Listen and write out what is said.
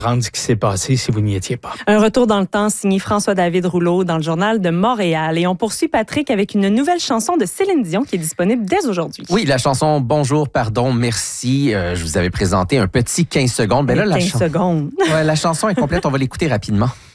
rendre ce qui s'est passé si vous n'y étiez pas. Un retour dans le temps signé François-David Rouleau dans le Journal de Montréal. Et on poursuit, Patrick, avec une nouvelle chanson de Céline Dion qui est disponible dès aujourd'hui. Oui, la chanson « Bonjour, pardon, merci ». Je vous avais présenté un petit 15 secondes. Ben là, 15 secondes. Ouais, la chanson est complète. On va l'écouter rapidement.